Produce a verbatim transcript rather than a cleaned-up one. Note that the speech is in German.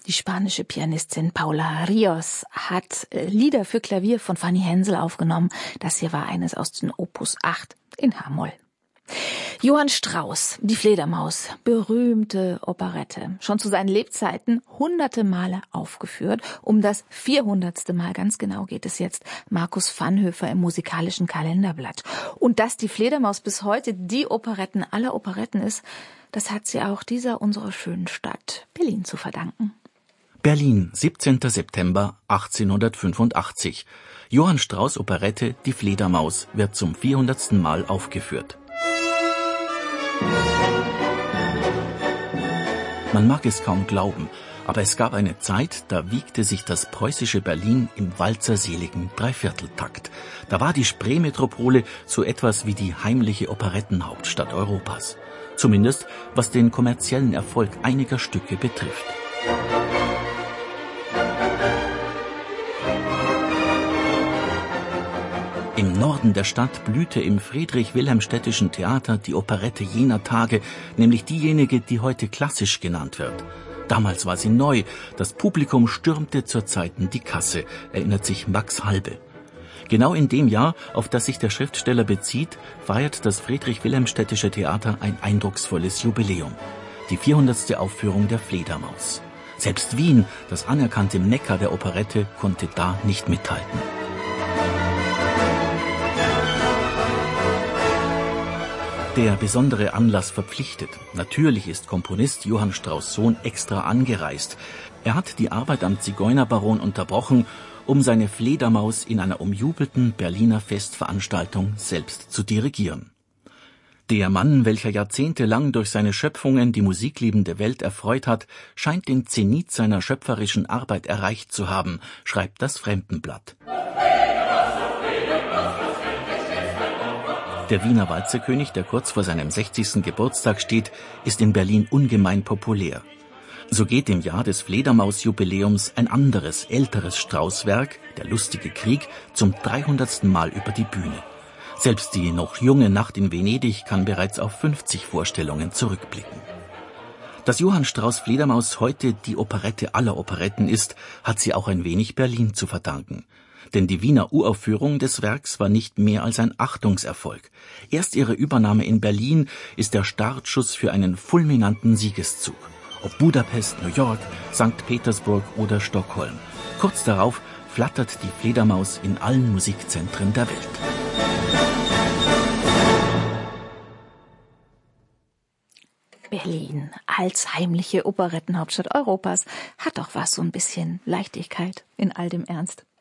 Die spanische Pianistin Paula Rios hat Lieder für Klavier von Fanny Hensel aufgenommen. Das hier war eines aus den Opus acht in H-Moll. Johann Strauss, die Fledermaus, berühmte Operette, schon zu seinen Lebzeiten hunderte Male aufgeführt. Um das vierhundertste Mal, ganz genau, geht es jetzt Markus Vanhöfer im musikalischen Kalenderblatt. Und dass die Fledermaus bis heute die Operetten aller Operetten ist, das hat sie auch dieser unserer schönen Stadt Berlin zu verdanken. Berlin, siebzehnter September achtzehnhundertfünfundachtzig. Johann Strauss' Operette Die Fledermaus wird zum vierhundertsten Mal aufgeführt. Man mag es kaum glauben, aber es gab eine Zeit, da wiegte sich das preußische Berlin im walzerseligen Dreivierteltakt. Da war die Spreemetropole so etwas wie die heimliche Operettenhauptstadt Europas. Zumindest was den kommerziellen Erfolg einiger Stücke betrifft. Im Norden der Stadt blühte im Friedrich-Wilhelm-Städtischen Theater die Operette jener Tage, nämlich diejenige, die heute klassisch genannt wird. Damals war sie neu, das Publikum stürmte zur Zeiten die Kasse, erinnert sich Max Halbe. Genau in dem Jahr, auf das sich der Schriftsteller bezieht, feiert das Friedrich-Wilhelm-Städtische Theater ein eindrucksvolles Jubiläum. Die vierhundertste Aufführung der Fledermaus. Selbst Wien, das anerkannte Mekka der Operette, konnte da nicht mithalten. Der besondere Anlass verpflichtet. Natürlich ist Komponist Johann Strauss' Sohn extra angereist. Er hat die Arbeit am Zigeunerbaron unterbrochen, um seine Fledermaus in einer umjubelten Berliner Festveranstaltung selbst zu dirigieren. Der Mann, welcher jahrzehntelang durch seine Schöpfungen die musikliebende Welt erfreut hat, scheint den Zenit seiner schöpferischen Arbeit erreicht zu haben, schreibt das Fremdenblatt. Der Wiener Walzerkönig, der kurz vor seinem sechzigsten Geburtstag steht, ist in Berlin ungemein populär. So geht im Jahr des Fledermaus-Jubiläums ein anderes, älteres Strauss-Werk, Der lustige Krieg, zum dreihundertsten Mal über die Bühne. Selbst die noch junge Nacht in Venedig kann bereits auf fünfzig Vorstellungen zurückblicken. Dass Johann Strauss' Fledermaus heute die Operette aller Operetten ist, hat sie auch ein wenig Berlin zu verdanken. Denn die Wiener Uraufführung des Werks war nicht mehr als ein Achtungserfolg. Erst ihre Übernahme in Berlin ist der Startschuss für einen fulminanten Siegeszug. Ob Budapest, New York, Sankt Petersburg oder Stockholm. Kurz darauf flattert die Fledermaus in allen Musikzentren der Welt. Berlin als heimliche Operettenhauptstadt Europas hat doch was, so ein bisschen Leichtigkeit in all dem Ernst.